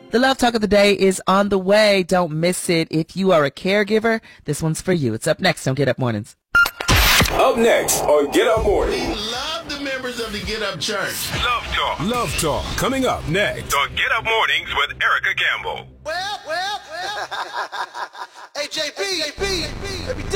The Love Talk of the Day is on the way. Don't miss it. If you are a caregiver, this one's for you. It's up next on Get Up Mornings. Up next on Get Up Mornings. We love the members of the Get Up Church. Love Talk. Love Talk. Coming up next on Get Up Mornings with Erica Campbell. Well. Hey, JP. Every day.